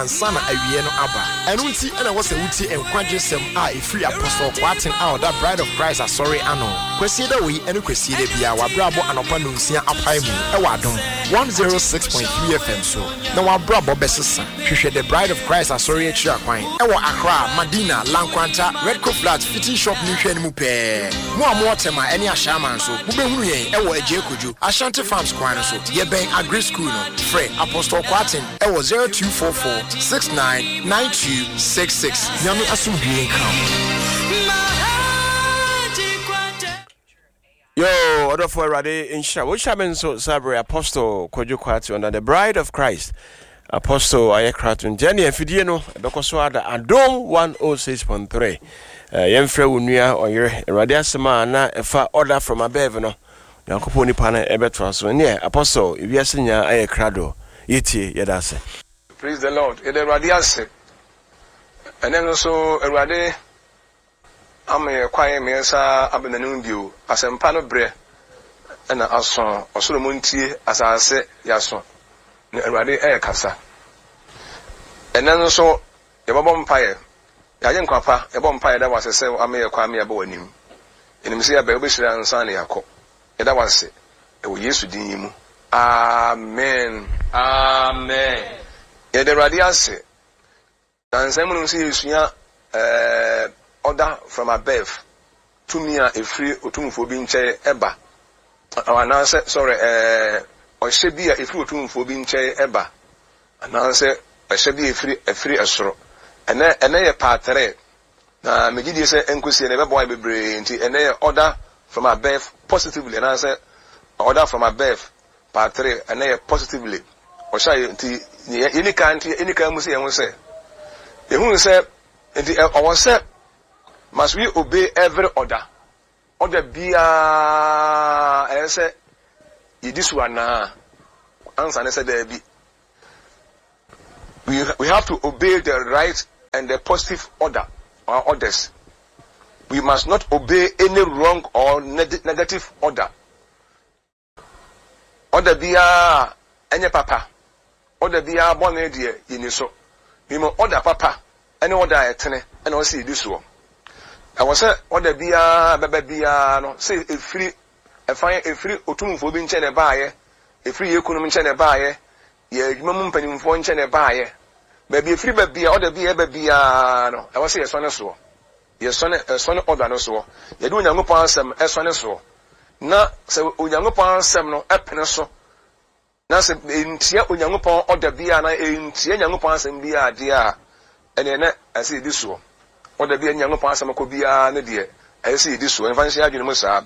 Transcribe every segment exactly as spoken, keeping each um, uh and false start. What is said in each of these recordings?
Ansana awie no aba. Enu nti ena wo se wuti enkwaje sem a efiri Apostle Kwatin a that Bride of Christ asori ano. Kwesi da wi enu kwesi da bia wa brabo anopa no nsia apai mu e wa dom one oh six point three F M so. Na wa brabo besesa. Hwehwe the Bride of Christ asori echi akwan. E wo Accra, Madina, Lankwanta, Red Co Flat, Fitting Shop ni hwe ni mu pe. Mo amo tema eni ahyaman so. Mu behunu yen e wo Eje Koju, Ashanti Farms kwan so. Ye ben Agri School no. Free Apostle Kwatin e wo zero two four four six nine nine two six six. Yami asumdue come. Yo, order for Rade in Sha. Which happens so Sabre Apostle Kojo Kwati under the Bride of Christ. Apostle Ayekratun Jenny and Fidiano, Dokoswada Adom one oh six point three. Yemfre Unia or your Radiasama na efa order from above no. Nakoponi pana ebetras when yeah, Apostle, if you are senior Ayekrado, Yeti Yadase. Praise the Lord. It is Radiase. And then also a Rade. I'm a quiet mesa up in the noon view as a pano bre and a son or Solomonti as I say, Yason. Rade air cassa. And then also a bomb pie. Yayan Quapa, a bomb pie that was a say, I may acquire me about him. In the Messiah Baby and Sunny Yako. And that was it. It was yes to him. Amen. Amen. Yeah, the Radiase. And Simon sees uh order from above to me a free utum for being chair eba. Our answer sorry, uh or should be a free utum for being chair eba. And answer I should be a free a free astro. And then and then a part three. Now Megidi say enquisi never boy be brain and then order from above positively and answer order from above part three and then positively. Or say any country any country and say you say I was say must we obey every order? Order be a and say this one now. Answer and say there be. We we have to obey the right and the positive order or orders. We must not obey any wrong or neg- negative order. Order be a any papa. Order be a born idea in so. We must order papa any order etene and also see this one. I was say order be a baby be a no say a free a fine a free otum for being chene baye a free economy chene baye ye mum penim for chene baye baby free baby order be a baby a no I was say a son so ye son a son order no so ye do nyankopon asem e son so na se onyankopon asem no epene so na se entia onyankopon order be a na entia nyankopon asem bi a de a ene na I say this one. Order be a young pass and cobia, Nadia. I see this one, fancy argument, Musa.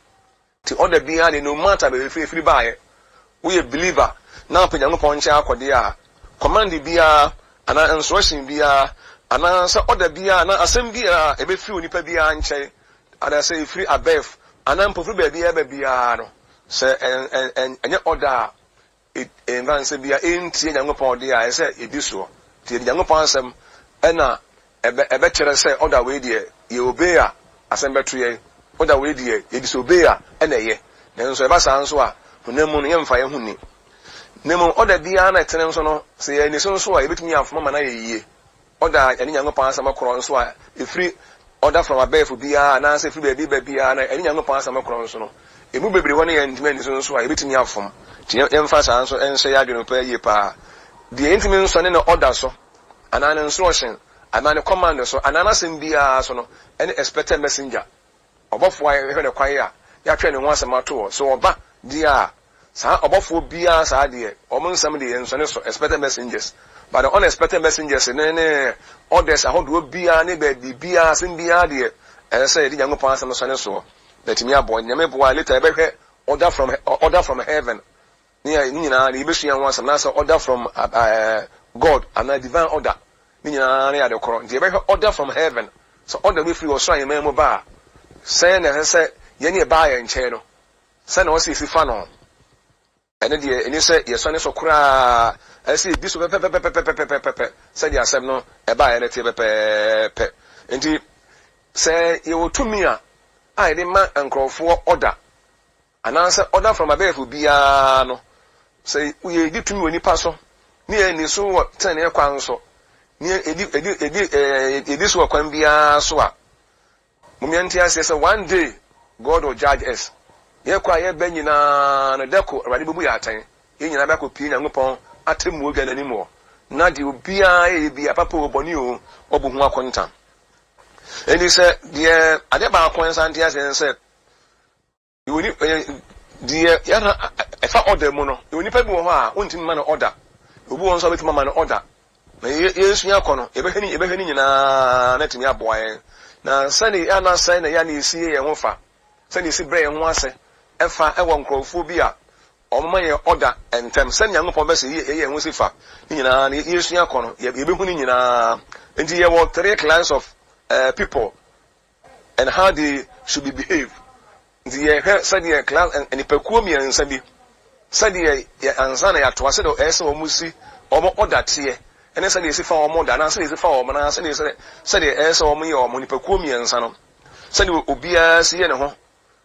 To order be a no matter if we free buy it. We a believer. Now, put young punch out, Cordia. Command the beer, and I instruction beer, and I answer order beer, and I send beer, a bit few nipper beer and chay, and I say free above, and I'm prefer baby a beer. Say, and and and your order it advance beer in tea young upon the I say it is so. Till young upon some, and now. A better say other way dear, you obey a assembly tree, other way dear, you disobey and a year. Then so ever answer, who name on young fire honey. Name on other Diana Tenensono, say any son so I bit me off Mamma ye. Other any young pass some across so a free order from a bear for beer and answer free baby baby and any young pass some across no. It will be one and many sons so I bit me off from. Emphasis answer and say I don't pay ye pa. The intimate son in order so, and an instruction. I man a commander so an announcing be a so any expected messenger. Above why I heard a choir, ya training once a matter so oba dear. Sa above will be as idea, almost somebody and so expected messengers. But the unexpected messengers in any orders I hold will be a neighbor, be as in the idea. And I say the young pass and so so. Let me up one Yamebo later order from order from heaven. Near Nina, the Ibishian wants an answer order from uh, God and a divine order. The order from heaven. So order we free was trying memo bar. Saying and said, Yenny buyer in channel. Send us if you fan on. And then you say, your son is so cry. I see this pepe said yourself no, a buyer at pepe. And say, you will to me. I demand and call for order. And answer order from a bed will be no. Say, we did to me when you pass on. ni eni so wo ten e kwan so ni edi edi edi edi so kwan bia so a mumianti ase say one day God will judge us. Ye kwa ye be nyina na deko awade bebu ya atan ye nyina ba ko pii Nyankopɔn atemu oga nanimo na de obia ye bia papa oboni o obuhu akonta eni se de ade ba akon santi ase se yoni de ya efa order mu no yoni pa bi wo ho a ontim ma na order obu won so betima ma na order na yesu yakono ebe heni ebe heni nyina na timi aboa na sani ya na sai na ya na isi ye ho fa sani isi bre ho ase efa ewo nkrofo bi a omma ye order entem sani Nyankopɔn be se ye ye ho sifa nyina na yesu yakono ye be hu nyina enti ye wo three class of uh, people and how they should be behave the ye sani ye class and ipekuo mi ansa bi sani ye ansa na ya to ase do ese omusi omo order tie ene sani esi fa omo da na sani esi fa omo na sani esi sani ese omo ye omo ipekuo mi ansa no sani obia si ye ne ho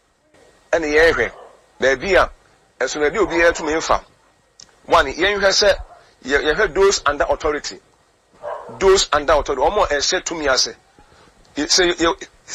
ene ye hwe da bia eso na bi obia to me fa one ye hwe se ye hwe those under authority those under authority omo e se to me ase say ye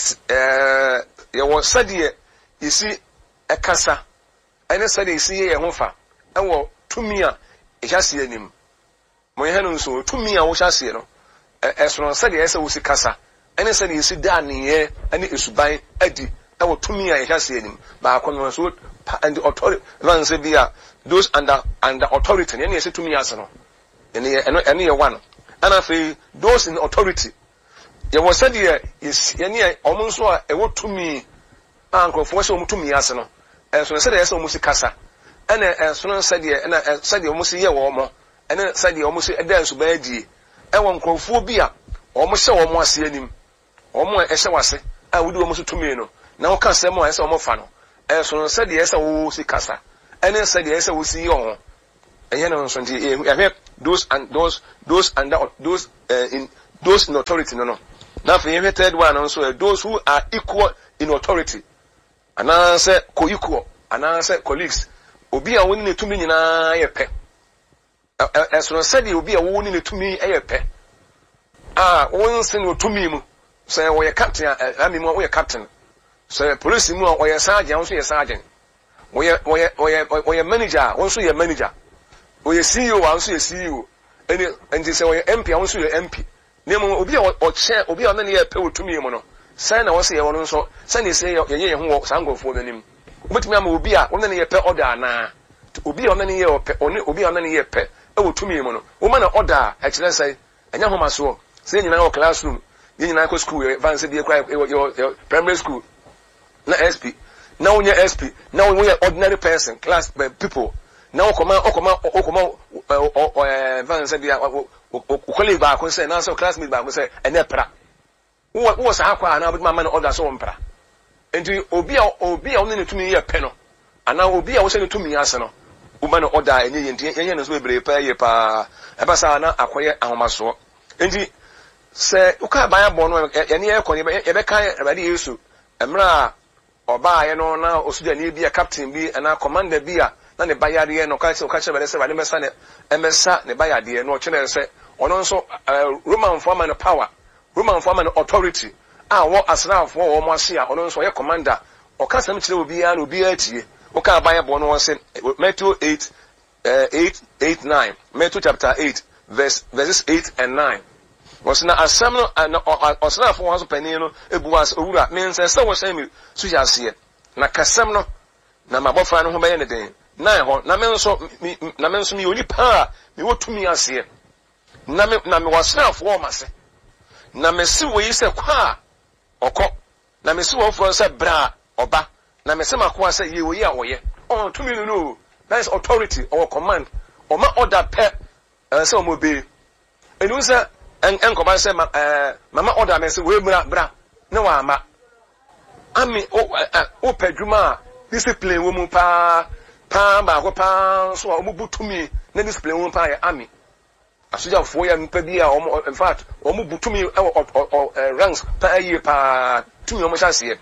eh ye wo sadi isi ekasa ene sadi isi ye ho fa enwo tumi a e hyase anim mo ye no nso tumi a wo hyase no eso no sadi ese wo si kasa ene sadi isi da ne ye ene esuban adi ewo tumi a e hyase anim ba akono so and the authority man say bia those under under authority ene ese tumi ase no ene ene ene ye one and afi those in authority ye wo sadi is ene omo nso a ewo tumi ankrofo se omo tumi ase no enso sadi ese omo si kasa ene enso no sadi ene sadi omo si ye wo omo ene sadi omo si eda nso ba adie ewo nkrofo bi a omo hye omo ase anim omo e hye wase a wudi omo so tumi no na wo ka semo a ese omo fa no enso no sadi ese wo si kasa ene sadi ese wo si ye ho enye no nso nti e those and those those under those uh, in those in authority no no now for the third one also those who are equal in authority and I say co-equal and I say colleagues obi a woni ne tumi nyina ye pe as no said obi a woni ne tumi ye pe ah won se no tumi mu say we captain ami mu we captain say police mu we sergeant won so ye sergeant we we we we manager won so ye manager we C E O won so ye C E O eni enti say we M P won so ye M P nemo obi a o che obi a na ne ye pe otumi mu no sai na wo se ye wono nso sai ne se ye ye ye ho sangofo nanim obetumi ama obi a wona ne ye pe order na obi a wona ne ye pe oni obi a wona ne ye pe e otumi mu no wo ma na order a kire sai anya ho maso sai nyina wo classroom ye nyina ko school ye van se bi kwa your primary school na S P na wo nye S P na wo nye ordinary person class people na wo koma o koma o koma eh van se bi o colleague ba ko say na so classmate ba ko say ene pra wo wo sa akwa na obima man order so mpra enti obi a obi a woni ne tumi ye pe no ana obi a wo se ne tumi ase no wo man order enye ye enti enye no so bebre pa ye pa e ba sa na akoye ahomaso enti se uka ban abo no ene ye ko ye be kan abade Yesu emra oba ye no na osuja ne bi a captain bi ana commander bi a na ne bayade no ka se o ka che bele se ba ne mesa ne emesa ne bayade no o chene se ono nso Roman forman power Roman forman authority ah wo asrafo wo mo ase a ono nso ye commander o ka sam kire obi ya na obi atie o ka Bible no se Matthew eight uh, eight eight nine Matthew chapter eight verse verses eight and nine was na asam no asrafo wo so panin no ebu as owura me nse se wo se mi su ya ase na kasam no na mabofra no ho be ne den na ho na me nso na me nso mi oni pa mi wotumi ase na me na me wasrafo wo mase na me si wo yi se kwa okọ na me si wo fo se bra oba na me se makwa se ye wo yi a wo ye on to me no that is authority or command o ma order pe se o mo be enu se en en ko ba se mama order me se we bra bra ne wa ama ami o o pedwuma discipline wo mu pa pa ba ko pa so o mu butumi na discipline wo pa ya ami asoja fo ya mpa bi a in fact omo butumi ranks pa aye pa tumi omo chance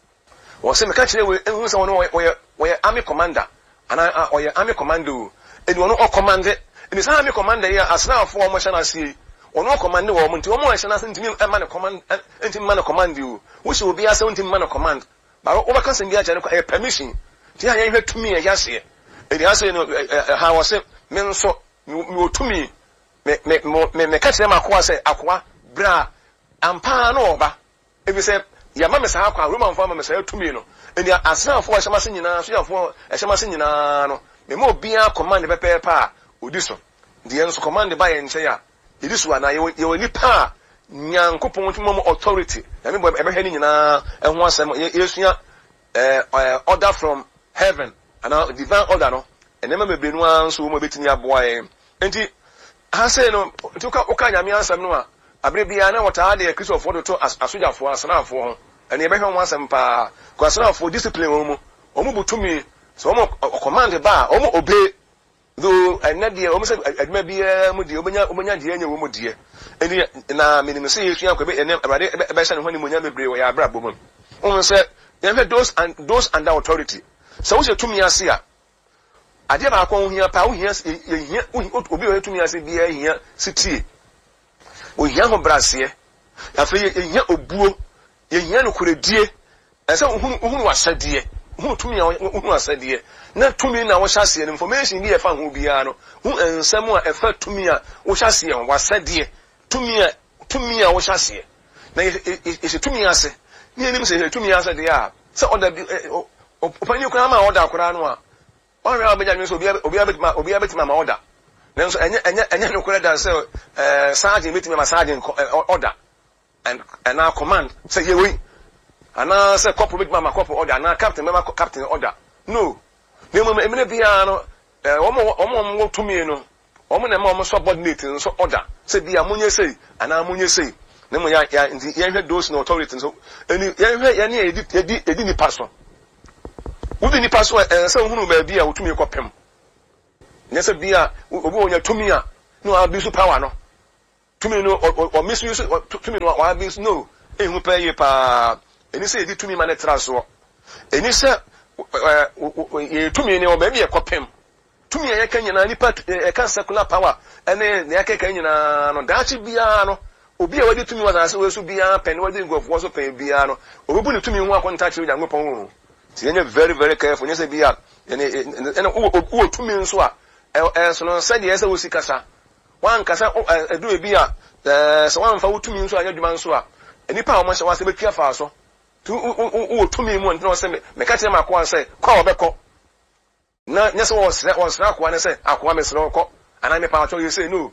wo se me ka kire we ehun se wono we we army commander ana o ye army commando edi wono o command ni sa me command here asna for mo hye na sie ono command wo mo nti wo mo hye na ntimi e ma ne command ntimi ma ne command you wo hye obi ase ntimi ma ne command ba wo ba kan se bia kyere e permission ti ya ye hwetumi e yase e di ase no ha wo se me nso me otumi me me me ka kyere makoa se akoa bra ampa na oba e bi se ya ma me sa akwa roman fo ma me sa atumi no eni asna fo hye ma se nyina so ya fo hye ma se nyina no me mo bia command pepe pa odi so de enso command ba ye nche ya edi so ana ye ye ni pa nyankopon timo mo authority na me bo ebe hwe ni nyina ehun asem yesua eh order from heaven and divine order no enema mebenu anso mo betini aboa ye enti ha say no tuka oka nyame ansem no a abre bia na wota ade Christopher do to asojafo asnafo ho ene ebe hwe asem pa ko asnafo discipline wo mu omo butumi so omo command ba omo obey do enade omo se aduma bia mu de obenya obenya de anya wo mu de eni na minim se yesua ko be ene abade ebe hye ne ho ni monya bebre wo ya abra bom omo se yemfe those and those under authority so wo se tumi ase a ade ba akon hia pa wo hia hia obi o tumi ase bia hia sitie o hia ho brase afa hia obuo ye hia no koredie ese ohunu ohunu wasade hu tumi a ohunu wasade na tumi na wo hyase ne information bi e fa ho bia no hu ensem a e fa tumi a wo hyase wasade tumi a tumi a wo hyase na ese tumi ase ni enim se tumi ase de a se oda bi opani ko na oda akora no a onre abenya nso obi obi abetima obi abetima ma oda nanso enye enye enye no kora da se eh sergeant betima ma sergeant order and and now command say ye we ana se corporal betima ma corporal order na captain ma captain order no me mo emene bia no eh omo omo mo tumi no omo na ma omo subordinate nso order se bia munye sei ana munye sei ne mo ya ya ye hwe those no authority so eni ye hwe ye ne edi edi edi ni paso udi ni paso eh se hunu ba bia wotumi kopem nyese bia obi onya tumi a no abuse power no tumi no or misuse tumi no wa abuse no ehu pa ye pa eni se edi tumi ma ne traso eni se ye tumi ne o ba bia kopem tumi ye kan nyina nipa e kan secular power ene ne aka kan nyina no daachi bia no obi a wadi tumi wa se wesu bia pen wadi ngofo so pen bia no obi bu ne tumi hu akonta chi Nyankopon hu ti yenye very very careful nyese bia ene ene o tumi nso a eh so no said yes we sikasa wan kasa edu ebi a eh so wan fa wotumi nso anya dwuma nso a enipa a mo hye wase betua fa so tu o tumi mu ntino se me ka tire makoa se kwa obekọ na nyese wo sre wo sre akoa ne se akoa me sre okọ ana me pa acho you say no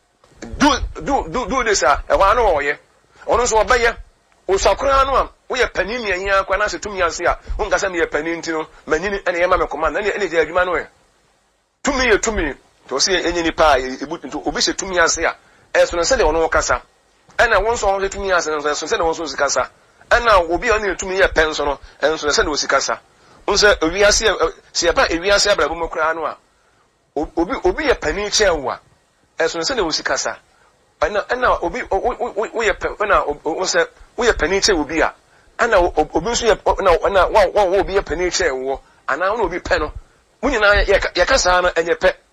do do do do this a e wa no oye ono so obaye o sakura no am wo ye panin ye hia kwa na se tumi ase a wo nkasa me ye panin ntino manyini ene ye ma me command ene ene je adwuma no e tumi ye tumi to se enye ni pa ebutu nto obi se tumi ase a eso no se de ono kasa ana won so ho tumi ase no so se de won so sikasa ana obi oni tumi ye penso no enso se de osikasa unse obi ase se ye pa ewi ase abrabo mokra no a obi obi ye pani chewa eso no se de osikasa ana ana obi wo ye ana o se wo ye pani che obi a ana obi nso ye na wa wa obi ye pani chewo ana ona obi pe no munyina ya kasa na enye pe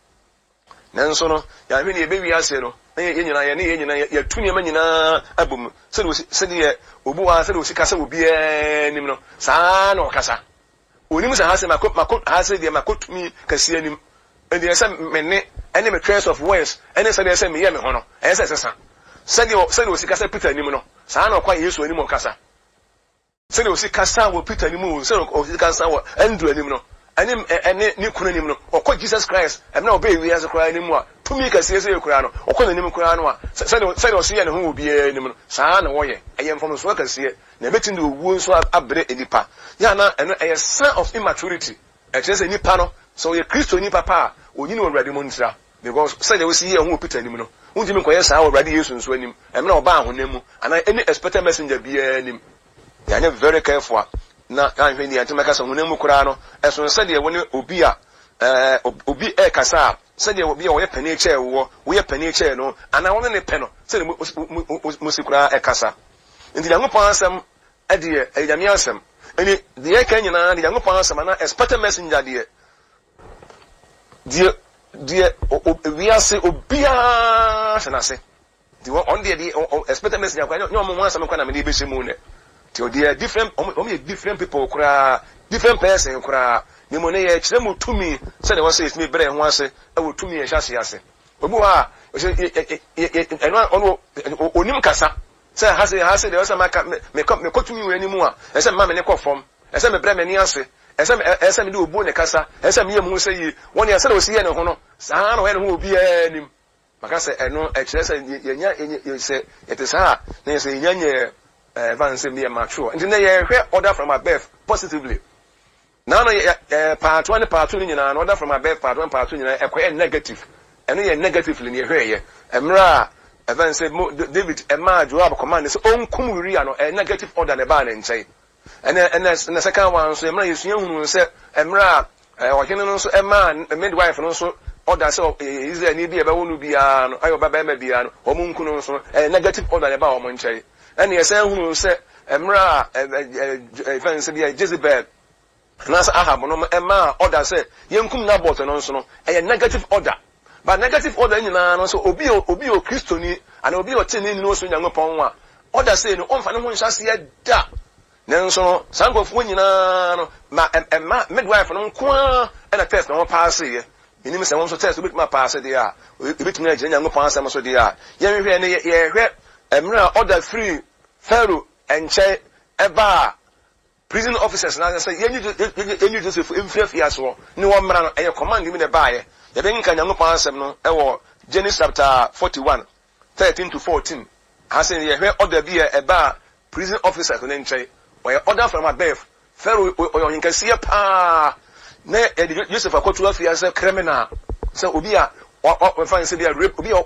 nanso no ya hwe ne ebe wi ase no ye nyina ye ne ye nyina ya tuni ma nyina abum se de se de obu wa se de osikasa obi anim no saa na okasa onim sa hase makot makot hase de makotumi kasi anim and they say me ene me trace of words ene say they say me ye me ho no e say sesa se de se de osikasa Peter anim no saa na okwa Yesu anim okasa se de osikasa wo Peter anim se de osikasa wo Andrew anim no anim ene ni kunu anim no okọ Jesus Christ em na obey wi as kura anim a tumi ka sie se kura no okọ anim kura no a se de se de osie ne ho obi anim no saa na wo ye eye mfom so ka sie na betin de owu nso abre enipa ya na eno a sign of immaturity e kire se nipa no so ye Kristo nipa pa onyi no Awurade mo ntira because se de wo sie ye ho Peter anim no unjimi koye saa Awurade Yesu nso anim em na oba ahonam ana any expected messenger bi anim ya ne very careful na anhwe ni antemaka so honam kura no eso nse de woni obi a eh obi e kasa se de obi a wo ye pani che wo wo ye pani che no ana woni ne pe no se de musikura e kasa ndi Nyankopon asem e de e Nyame asem eni de ye kan nyina de Nyankopon asem na expected messenger de de dear we are say obia senase the one on the expected message no mo wan some kwana me be shemu ne ti dear different o different people kura different person kura ni mo ne ye kire mo tumi say the one say me bre ho ase e wo tumi e hyase ase obu ha eno ono onim kasa say hase hase the one maka me me kotumi we animu a e say ma me ne kofom e say me bre me ni ase ese ese me do obo ne kasa ese me yemu se yi woni ese do se ye ne ho no saa no he ne ho obi anim maka se eno e kire se yenya ye se it is ha na se yenya nye evans me mature and then ye hwe order from above positively now no part one part two nyina order from above part one part two nyina e kwa negative eno ye negatively ne hwe ye emra evans David emma Joab command se onkum wiri ano a negative order ne ba ne nchai and and the second one so emra yesu ehunu se emra ohene no so emma midwife no so order so Israel ni bia be wonu bia no ayo baba ema bia no omunku no so negative order ne ba o monchai and yes ehunu se emra even se bia Jezebel na sa Ahab no emma order se yenkum na bot no so no e negative order but negative order nyina no so obi obi o Kristoni and obi o tini no so nyankopon wa order say no onfa ne ho nhase da nenso sankofu nyina no ma emma midwife no nko na test no pass ye inim se won so test obit ma pass de a obit na agye nyango pass am so de a ye hwe ne ye hwe emra order free Pharaoh enche eba prison officers na say ye nyu Joseph emfrafia so ne wo mra no eye command mi ne ba ye ye be nka nyango pass am no e wo Genesis chapter forty-one thirteen to fourteen hasen ye hwe order bi e eba prison officers no enche or order from above Pharaoh or you can see a pa na Joseph akotu afia as a criminal so obi a o find say they rape obi o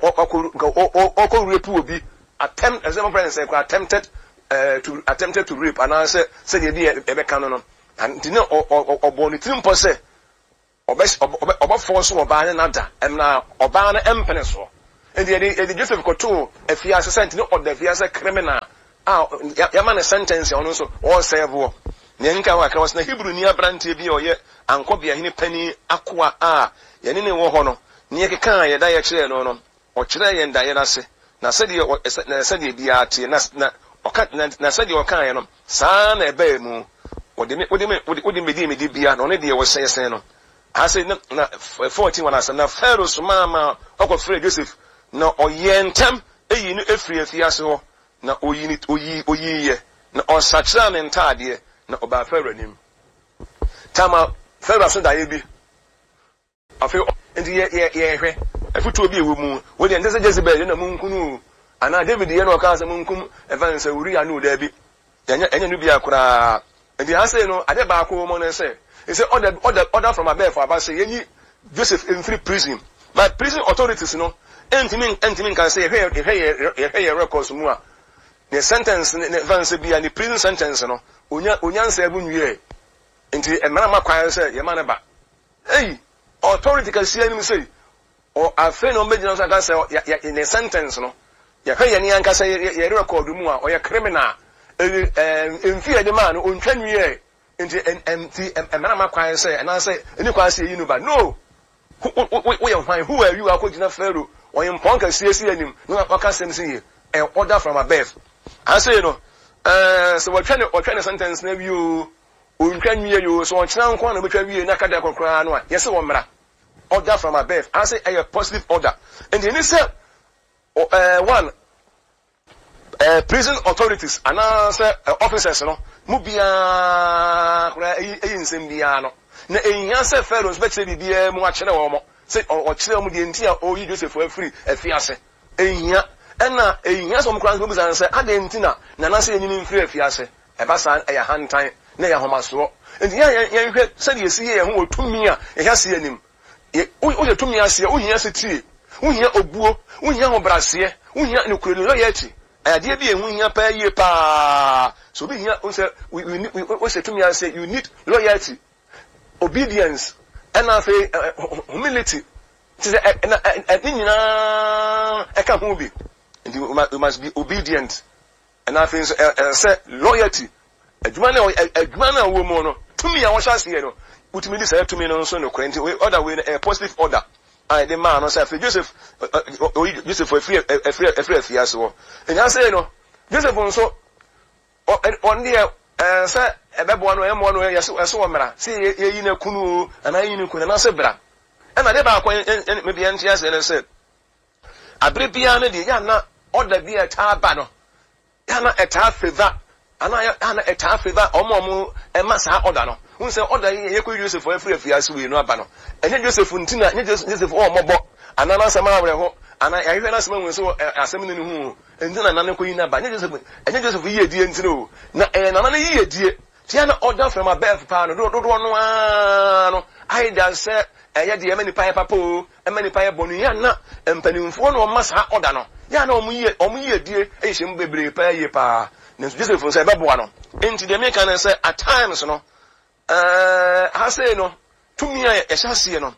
o rape obi attempt as some friends say attempted uh, to attempted to rape and answer say they be e be kan no and no obo ni timpo say oba oba force oba na nada em na oba na empene so and the Joseph akotu afia as sent no order afia as a criminal ah yama na sentence ono so all serve ne nka wa ka was na Hebrew ni abrante bi oye ankobia hene pani akoa a ye ne ne wo ho no ne keka ye da ye kire no no o kire ye nda ye na se na se de na se de bia ate na na oka na se de oka ye no saa na ebe mu o de me o de me o de me di me di bia no ne de wo sey sey no ha se na fourteen wana se na Pharaoh so mama okofre Joseph na oyentem eyi no efri afiase ho na oyi ni oyi oyi ye na osachira ne ntade na oba Pharaoh nim tama Pharaoh so da ye bi afi ndi ye ye ye hwe afutu obi ewu mu wo de ndese Jezebel na munkunu ana David ye no ka se munkum evans Uriah no da bi enya enya no bi akura ndi ha se no ade ba ko mo no se he say order order order from above for about say yenyi Joseph in free prison but prison authorities no entimin entimin kan say hwe hwe hwe records mu a the sentence ne vance bia ni prison sentence no onya onyansa ebu nwie nti emana makwan say ye mane ba eh authority can see him say o afen o medina so can say in the sentence no ya hwe ye ni anka say ye record mu a o ye criminal eh emfie de man o ntwa nwie nti nti emana makwan say and say any kwan say you know ba no we ye hwan who are you akogina Pharaoh o ye mpon ka sie sie anim no aka sem say e order from above I say no eh so what trying what trying sentence na you untwa nwie you so onkyena nko na betwa wie na kada kokora no a yes wo mra order from above I say a positive order and you say uh, one uh, prison authorities and say uh, officers no mu bia kura eyi nsem bia no na ehia say Pharaoh be kire bia mu a kire wo mo say o kire mu de ntia o yi Joseph afiri afiase ehia ena ehia so mkran so bizan say adentina na na say enyini mfiri afiase e ba san e ya hantan na ya homaso enti ya ya hwe say de esi ye ho otumi a e hia se anim o je tumi ase o hia se tie o hia obuo o hia ho brase o hia ne kure loyalty ade bi ehun hia pa yie pa so bi hia o say we we say tumi ase you need loyalty obedience and say humility say na nyina e ka ho bi and you must, you must be obedient and I think uh, say loyalty adwuma na adwuma na wo mo no tumi a wo hya se no utumi di say tumi no so no kwenti we order we a positive order I the man no say Joseph Joseph free free free free as well. And I say no Joseph nso on there eh say ebebo no emo no yeso eso omra say ye yi na kunu ana yi ni kunu na say bra. And I dey ba kwa me bi enti ase na say abre bia na de ya na order bi e ta ba no. Ya na e ta favor ana ya na e ta favor omo omo e ma sa order no. Who say order ye ko Joseph free free as we no aba no. Enye Joseph ntina enye Joseph o mobo anana sama awre ho ana ahwe na sama nwe so asem ne hu ntina nana ko yi na ba enye Joseph enye Joseph yi edie ntino na eh nana yi edie tia na order from above pa no do do no ano I da say eye de emani pa papa o emani pa bonu ya na empanimfo no masa order no ya na omu yi omu yi edie e hye mbebre pa ye pa na Joseph say bebo no enti de make na say at times no eh ha say no tumi a ehyasie no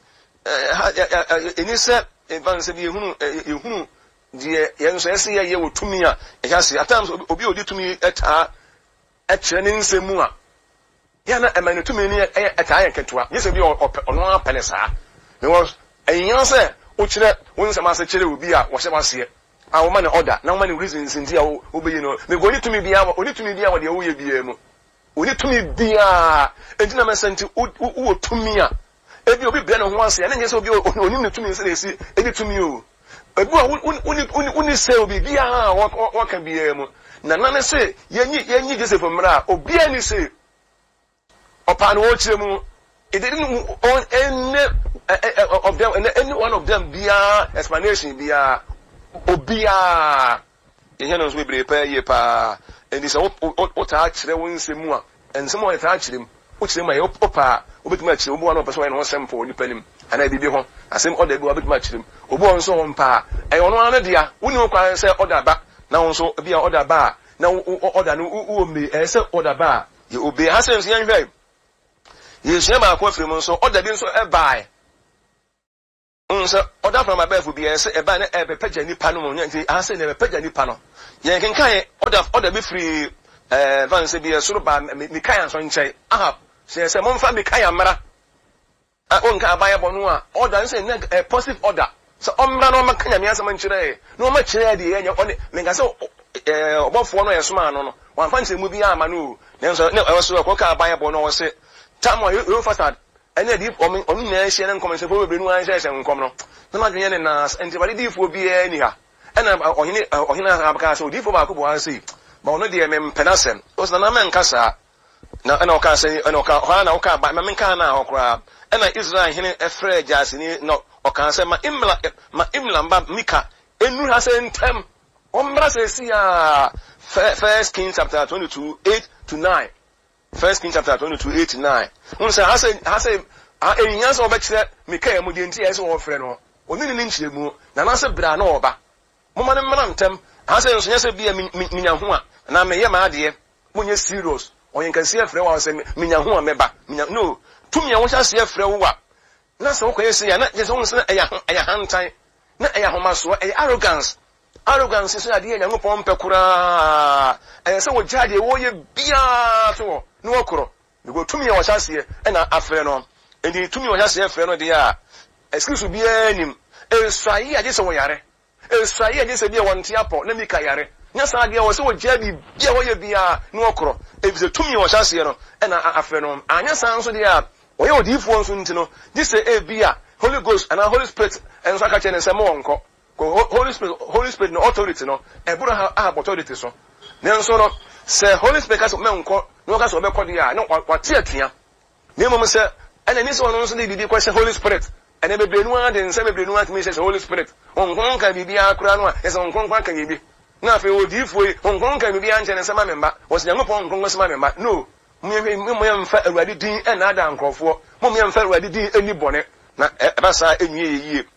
eh eni say evan say bi ehunu ehunu de yenso ese ye ye wo tumi a ehyasie at times obi odi tumi eta ekyere ne nsemu a ya na emanu tumi ni eta ya ketua yese bi ono apele saa me was enyan say o kyere won nsema ase kyere obi a wo hye wase a wo ma ne order na wo ma ne reasons nti a wo be yi no me go ni tumi bia wo ni tumi bia wo de wo ye bia mu oni tumi bia enti na mesenti wo tumi a ebi obi bia ne ho ase na nyese obi oni ne tumi nse na esi ebi tumi o ebi oni oni oni se obi bia wo ka bia mu na na ne se yenyi yenyi Joseph mra obi ani se opa no wo kire mu it didn't on any of them any one of them bia explanation bia obia yenye no so be prepare ye pa and say o ta kire won nsemu a ensemu o ta kire mu o kire ma ye opa obetuma kire obo na person we no sempo oni panim ana bibi ho asem order bi obetuma kire mu obo nso ho mpa e ono ana dia woni o kwan say order ba na nso bia order ba na order no o me e say order ba ye obe asem so yan hwai ye hye ma akwa firi mu nso order bi nso e bai nso order from above bi e say e ba na e be pagya nipa no mo nti ase na be pagya nipa no ye kenkan order order bi free eh van se bi soro ba Mikaia so nkyai aha se se mo mfa Mikaia mra a onka abaya bonu a order se na positive order so omra no makanya me asem nkyere no ma kyere de ye oni menga se eh obofo no yesoma no no wan fa nse mu bi ama no nenso ne so ko ka abaya bonu wo se tamo yo fasad ene di omi omi na ehye ne nkom se fo bebre nu an hye hye nkom no na ma dwenye ne na enti bari di fo bi e ni ha ena ohine ohine abaka so di fo ba ko bo an se ma ono de me penasem o na men kasa na ena o ka se ena o ka ha na o ka ba men ka na okra ena Israel hene efre jasini no o ka se ma imla ma imla mba mika enu ha se ntem o mra se si ya First Kings chapter twenty-two eight to nine First Kings chapter twenty-two eight to nine un se ha se ha se a enya so ba kire Mikaia mu de nti ya se wo frɛ no oni ni nkyire mu na na se bra na oba mo ma ne mra ntem ha se nso nya se bia minya ho a na me ye ma ade munye serious oyen kan se frɛ wa se minya ho a meba minya no tumi a wo sha se frɛ wo wa na se wo koye se ya na je se wo se eya eya hantan na eya homaso eya arrogance arrogance so ade nya ngopon pekura eya se wo jade wo ye bia so no okoro me go tumi a wo sha se e na afrɛ no enti tumi wo sha se frɛ no de a excuse bia nim e swai aje se wo yare e swai aje se bia won ti apo na Mika yare nya sa de wo se wo jade bia wo ye bia no okoro e bi se tumi wo sha se no e na afrɛ no anya san so de a wo ye odifo nso ntino this say e bia Holy Ghost and Holy Spirit and so ka che ne se mo wonko Holy Spirit Holy Spirit no authority no e buru ha ha authority so ne nso no se Holy Spirit ka so me wonko no ka so be kodi a no wate atua ne mo se ene ni so no nso de bibi kwa se Holy Spirit ene be brenu ade nse be brenu ate me se Holy Spirit wonko ka bibi akura no a e se wonko ka bibi na fe odifo yi wonko ka bibi anche ne se ma memba wo se nyankopon wonko se ma memba no mo mo mfa awurade din e na ada nkrofo mo mo mfa awurade din eni bone na e ba sa enwie yie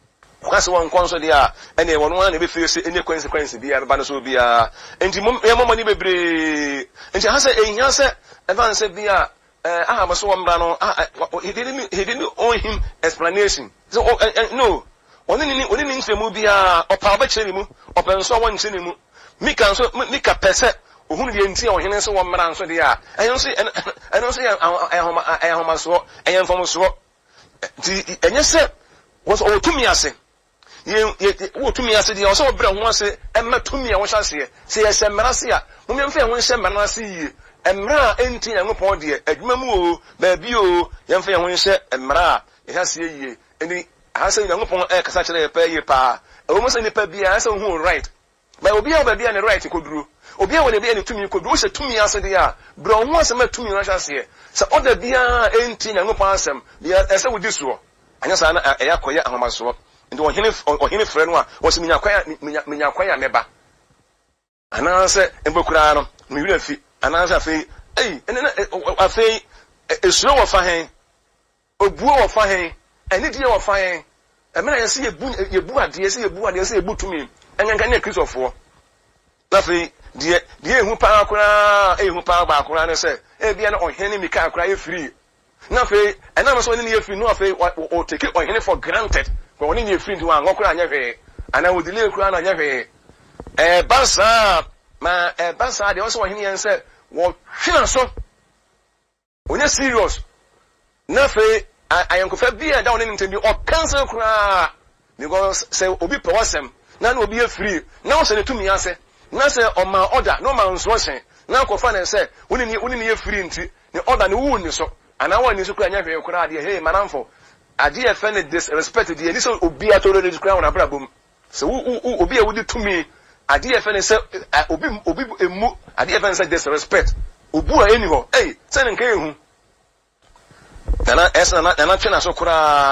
kwase won konso dia ene wono na be face ene consequence bia ba no so bia enti mo ye mo ni bebre enti ha se ehia se advance bia eh aha mo so womra no he didn't he didn't owe him explanation so no oni ni oni ni nsemu bia opa ba kire mu opa nso won kire mu Mika nso Mika pese ohunu de enti ohene so womra nso dia enyo se enyo se ehoma ehoma so ehemfom so ti enye se was all to me ase ye wo to me ase de so bra ho ase emma to me a wo hyase se ye semrase a mo me mfa ho hyɛ mrase yi emra enti Nyankopɔn de adwuma mu o ba bi o ye mfa ho hyɛ emra ye hyase yi eni hase Nyankopɔn e kasa kyerɛ ye pa yi pa e wo mo se ni pa bi a se ho right ba obi a ba bi a ne right koduro obi a wona bi a ne tumi koduro se tumi ase de a bra ho ase ma tumi no hyase se oda bi a enti Nyankopɔn asɛm bi a se wo di so anya sa na e yakoye ahomaso ndi ohene ohene frɛ no a wo se minya kwan minya kwan ya meba ana se embokura no mi wura fi ana se afei ei ene na afei esuro wo fa hen obuo wo fa hen eni die wo fa hen emena yesi yebu yebu ade yesi yebu ade yesi yebu tumi enyanka ne kristofo na afei die die ehu pa akura ehu pa ba akura ne se e bia na ohene mi ka akura ye free na afei ena mo so ne ye free no afei o take ohene for granted ko oni ne free nti wa ngokura anya hwe ana wo delay kura na anya hwe eh basa ma eh basa de so ohene yen se wo hwena so onya serious na afei ayankofa bia da oni ntendi o cancel kura because say obi pe wasem na na obi e free na wo se ne tumi ase na se o ma order no ma nso sen na kofa na se woni ni woni ni e free nti ni order ni wu ni so ana wa ni so kura nya hwe kura de hey manamfo ade e fe ne disrespect de ni so obi atoro de kura wona brabom se wu obi e wudi tumi ade e fe ne se obi obi emu ade e fe ne se disrespect obu a eni ho hey se ne nka ehu Nana esa na na twena so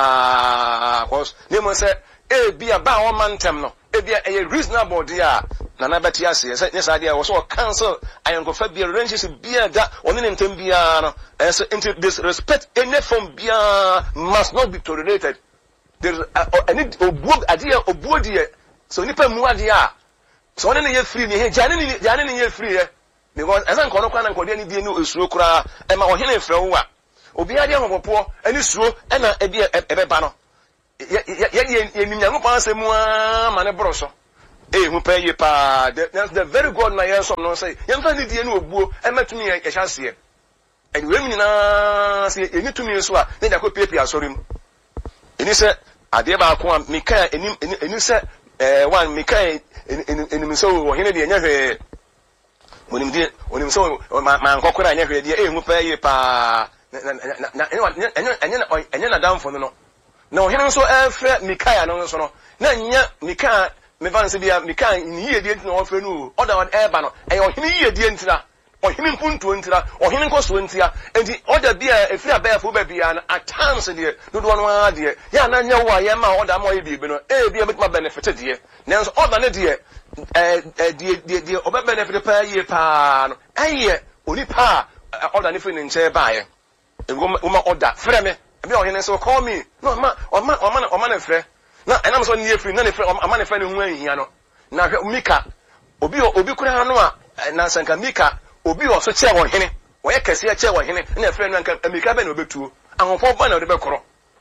kura cause ne mo se e bia ba o mantem no e bia e reasonable dia na na beti ase se ne sa dia wo so cancel ayanko fa bia relationship bia da oni ne ntem bia no esa into disrespect any form bia must not be tolerated there any obuo adia obuo dia so nipa mu adia so oni ne ye free ne he jane ne jane ne ye free eh because esa nko no kwa na nko dia ne bia ne osuro kura e ma ohene frɛ wo a obi ade ahopopo ani suo na ebi ebeba no ye ye ye nim Nyankopɔn asɛm a ma ne boro so eh hu pa ye pa that's the very god na yes no say yemfa ni die na obuo e matumi ye hyase e we mi na say eni tumi so a ne da ko piepia asori mu eni se ade ba ko a mika eni eni se eh one mika eni mi so wo hene de nya hwe monim die onim so ma nkokora nya hwe de eh hu pa ye pa na na na enya enya enya na damfo no na ohene nso efre Mikaia no nso no na nya Mikaia me vanse bia Mikaia ni yedie ntina ofre no oda on eba no e ohene yedie ntina ohene mpuntuo ntira ohene nkoso ntia enti oda bia efri abafo ba bia na atance de dodo no ade ya na nya wo aye ma oda ma oye bibi no e bia betima benefit de nanso oda ne de eh de de oba benefit pa ye pa no aye oni pa oda ne fri ne nche ba ye Uma order frɛ me abi ohene so call me no ma oma oma oma na frɛ na enam so ne free na ne frɛ oma ne frɛ ne hu ahia no na hwɛ Mika obi obi kura no a na sanka Mika obi o so kyɛ wɔ hene wɔyɛ kɛse kyɛ wɔ hene na frɛ no anka Mika bɛ na obetuo ahofo ba na ɔde bɛkorɔ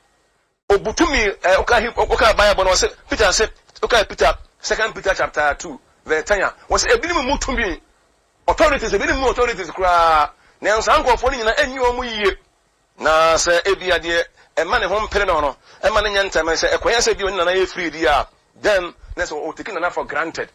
obutumi oka hi oka Bible no se Peter se oka Peter second Peter chapter two verse ten was ebi ni mu tumi authorities ebi ni mu authorities kura na nso ankofo ni nyina enyi o mu yie na se ebia de e ma ne ho mpere no no e ma ne nyantam se ekoya se bi oni na ye free dia then na so o take na for granted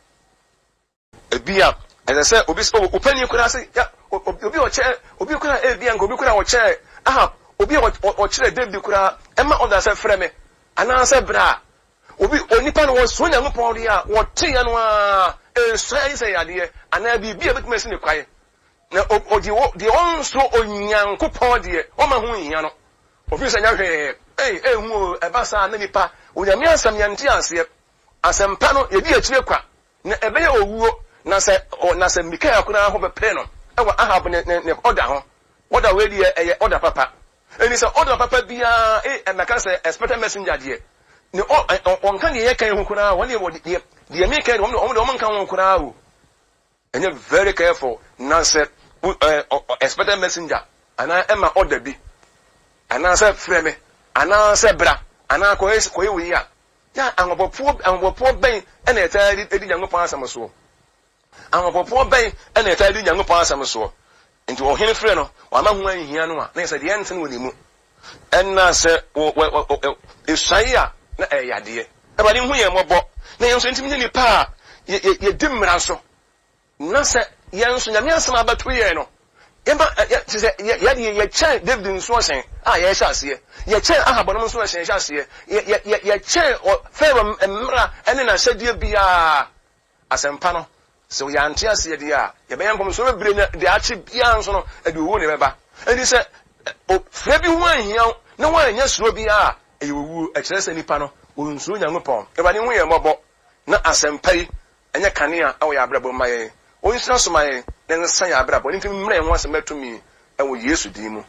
ebia e se obi opani kura se obi o che obi kura ebia ngo obi kura o che aha obi o kire David kura e ma oda se frɛ me ana se bra obi onipa no wo so Nyankopɔn dia wo te ya no a e so ayi se ya de ana bi bia betima si ne kwae na odi di onso Onyankopɔn de o ma hu hia no ofi se nya hwe eh eh hu e ba sa na nipa onyame asam yante ase asempa no ye di akire kwa na ebe ye owuo na se na se Mikaia kuna ho bepe no e wa Ahab ne ne order ho order we di e order papa eni se order papa bia eh e meka se expected messenger de ne on kan ye kan hu kuna woni de de Mikaia won won kan hu kuna o and you're very careful now said uh, expected messenger and I am order bi and I said frame and I said bra and I ko ko we ya ya angopopo angopopo ben and e ta di Nyankopɔn asam so angopopo ben and e ta di Nyankopɔn asam so nti wo hene frɛ no wa ma hu anhia no a na said the enten woni mu and na said Isaiah na e yade awurade hu ye mobo na yenso ntimi ne nipa ye ye dimra so na se yenso nyame asem abato ye no eba ye ye ye chen David nso sen a ye sha ase ye chen ahabonum nso sen sha ase ye ye ye chen Pharaoh emra ene na hyedie bia asempa no so ya ante ase de a ye be yankom so bebre na de achi bia nso no e de wo ne beba eni se o fra bi hu ahia na wa anya suro bia e ye wu e kire se nipa no o nso nyankopon e ba ne hu ye mobo na asempa yi enye kanea awo ya abrabo maye o nsira so maye na nsa ya abrabo ni fim mra enwa sematumi e wo Yesu di mu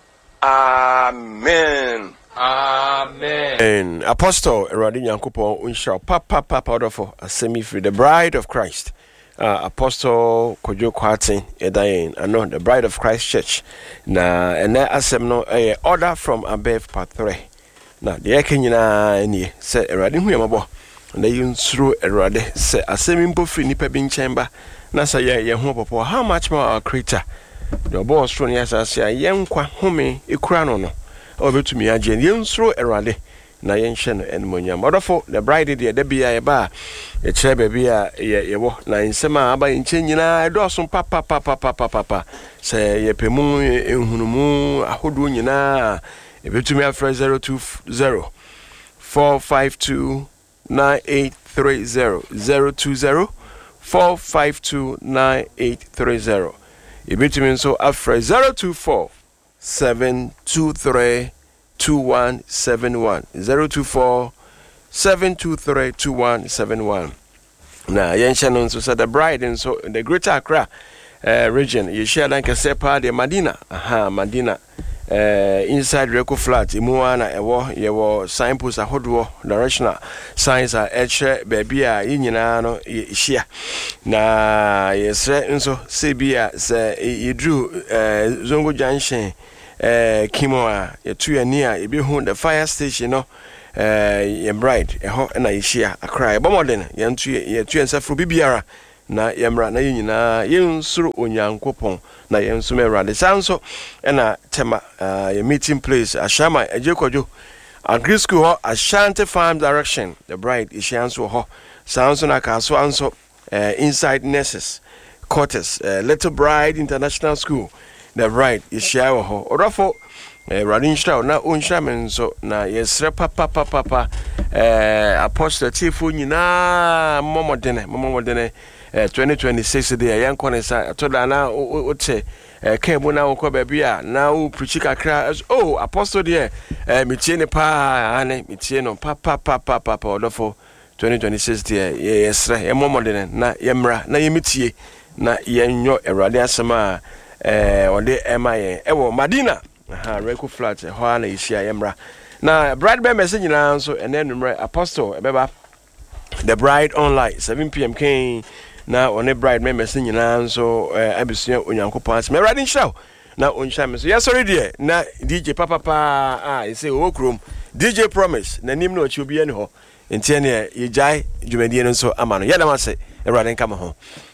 amen amen and apostle eradi nyankopon unsha papa papa odofo asemi free the bride of Christ uh, apostle Kojo Kwatin edayen ano the bride of Christ church na ene asem no eh, order from above part three na de ekenyina enie se eradi hu yamabo na yunsuru erade se asemi mpo free nipa bi nchemba na sa ye ye ho popo how much more our creator the boss from yes as ye nkwa home ekura no no obetumi agye yunsuru erade na ye nhye no enmonyam odofo the bride de de bia ye ba ye kire ba bia ye ye wo na nsema aba nche nyina edoso papa papa papa papa se ye pemu ehunumu ahodo nyina ebetumi afra zero two zero four five two nine eight three zero zero two zero four five two nine eight three zero. Ibitumi nso afra zero two four seven two three two one seven one zero two four seven two three two one seven one. Na yensha no nso said the bride nso the Greater Accra uh, region you share like a sepa de Madina aha Madina uh, inside Reko flat imuana ewo yewo signpost ahodo directional signs are eche baby a yinyina no yehia na yesre nso sebia se yedru uh, Zongo Junction uh, kimo a yetu ani a ebehu the fire station no uh, ye bride eho na yehia akra ebomodin yentu yetu ensafro bibiara na yemra na yinyina yensuru onyankopon na yensu merade sanso na tema uh, your meeting place ashama ejekojo agri school ho Ashanti Farm direction the bride ishanso ho sanso na kaso anso uh, inside nurses quarters uh, Little Bride International School the bride ishawo ho odofo eh running show na onsha menso na yesre papa papa papa eh apostle chief nyina momodene momodene eh twenty twenty-six de yan konesa to da na ote eh kemu na won ba bia na o preach kakra oh apostle de eh mitie ne pa ane mitie no papa papa papa odofo twenty twenty-six de yesre e momodene na yemra na yemitie na yenyo erade asema eh ode emaye ewo Madina ha Reko flat ho ana yisia yemra na bride be message na so ene numre apostle ebeba the bride online seven p m ken na one bride me message na so abisua onyankopon asem erade show na onsha me so yes already na D J papa pa ah you say okrom D J promise na nim na ochi obi ani ho enti ene ye jai dwumadie no so amano yeda ma se erade nka ma ho